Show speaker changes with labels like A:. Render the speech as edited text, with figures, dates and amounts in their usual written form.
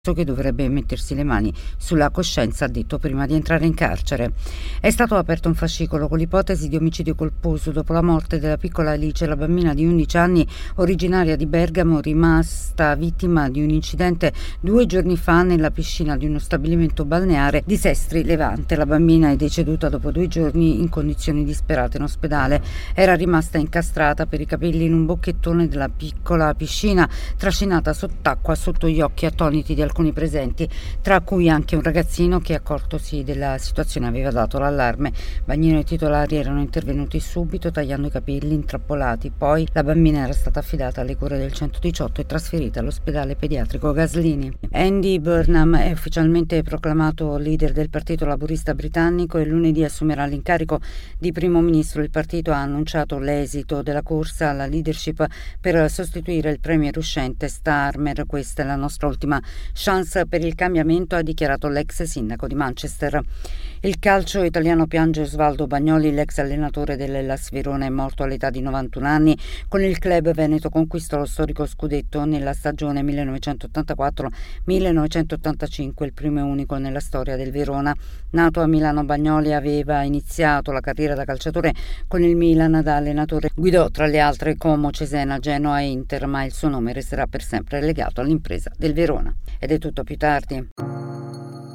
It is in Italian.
A: che dovrebbe mettersi le mani sulla coscienza, ha detto prima di entrare in carcere. È stato aperto un fascicolo con l'ipotesi di omicidio colposo dopo la morte della piccola Alice, la bambina di 11 anni originaria di Bergamo, rimasta vittima di un incidente 2 giorni fa nella piscina di uno stabilimento balneare di Sestri Levante. La bambina è deceduta dopo 2 giorni in condizioni disperate in ospedale. Era rimasta incastrata per i capelli in un bocchettone della piccola piscina, trascinata sott'acqua sotto gli occhi attoniti di alcuni presenti, tra cui anche un ragazzino che, accortosi della situazione, aveva dato l'allarme. Bagnino e i titolari erano intervenuti subito tagliando i capelli intrappolati. Poi la bambina era stata affidata alle cure del 118 e trasferita all'ospedale pediatrico Gaslini. Andy Burnham è ufficialmente proclamato leader del Partito Laburista britannico e lunedì assumerà l'incarico di primo ministro. Il partito ha annunciato l'esito della corsa alla leadership per sostituire il premier uscente Starmer. Questa è la nostra ultima chance per il cambiamento, ha dichiarato l'ex sindaco di Manchester. Il calcio italiano piange Osvaldo Bagnoli, l'ex allenatore dell'Hellas Verona, è morto all'età di 91 anni. Con il club veneto conquistò lo storico scudetto nella stagione 1984-1985, il primo e unico nella storia del Verona. Nato a Milano, Bagnoli aveva iniziato la carriera da calciatore con il Milan. Da allenatore guidò tra le altre Como, Cesena, Genoa e Inter, ma il suo nome resterà per sempre legato all'impresa del Verona. Ed è tutto, più tardi.